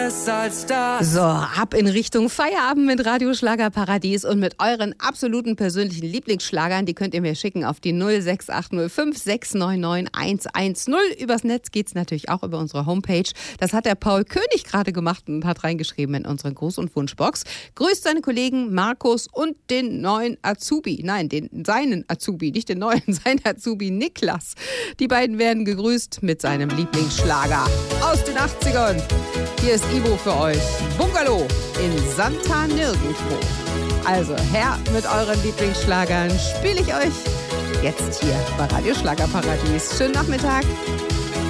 Als das. So, ab in Richtung Feierabend mit Radio Schlagerparadies und mit euren absoluten persönlichen Lieblingsschlagern. Die könnt ihr mir schicken auf die 06805 699 110. Übers Netz geht's natürlich auch über unsere Homepage. Das hat der Paul König gerade gemacht und hat reingeschrieben in unsere Gruß- und Wunschbox. Grüßt seine Kollegen Markus und den neuen Azubi. Nein, seinen Azubi, nicht den neuen, seinen Azubi Niklas. Die beiden werden gegrüßt mit seinem Lieblingsschlager aus den 80ern. Hier ist Ivo für euch. Bungalow in Santa Nirgendwo. Also her mit euren Lieblingsschlagern. Spiele ich euch jetzt hier bei Radio Schlagerparadies. Schönen Nachmittag.